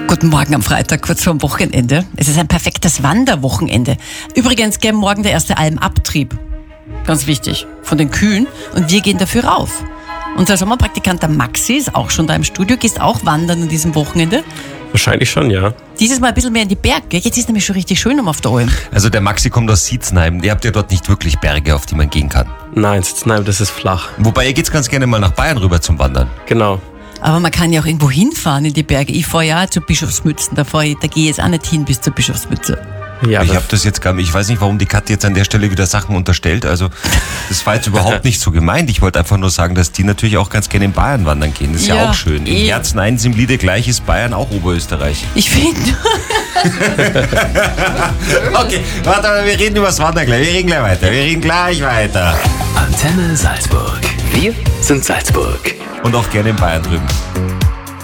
Guten Morgen am Freitag, kurz vor dem Wochenende. Es ist ein perfektes Wanderwochenende. Übrigens gehen morgen der erste Almabtrieb. Ganz wichtig. Von den Kühen. Und wir gehen dafür rauf. Unser Sommerpraktikant, der Maxi, ist auch schon da im Studio. Gehst auch wandern an diesem Wochenende. Wahrscheinlich schon, ja. Dieses Mal ein bisschen mehr in die Berge. Jetzt ist nämlich schon richtig schön auf der Alm. Also der Maxi kommt aus Sietzenheim. Ihr habt ja dort nicht wirklich Berge, auf die man gehen kann. Nein, das ist flach. Wobei, ihr geht's ganz gerne mal nach Bayern rüber zum Wandern. Genau. Aber man kann ja auch irgendwo hinfahren in die Berge. Ich fahre ja zu Bischofsmützen. Da gehe ich jetzt auch nicht hin bis zur Bischofsmütze. Ja, Ich habe das jetzt gar nicht, ich weiß nicht, warum die Katja jetzt an der Stelle wieder Sachen unterstellt. Also das war jetzt überhaupt nicht so gemeint. Ich wollte einfach nur sagen, dass die natürlich auch ganz gerne in Bayern wandern gehen. Das ist ja auch schön. Im Herzen eins, im Liede gleich ist Bayern auch Oberösterreich. Ich finde... Okay, warte mal, wir reden über das Wandern gleich. Wir reden gleich weiter. Antenne Salzburg. Wir sind Salzburg. Und auch gerne in Bayern drüben.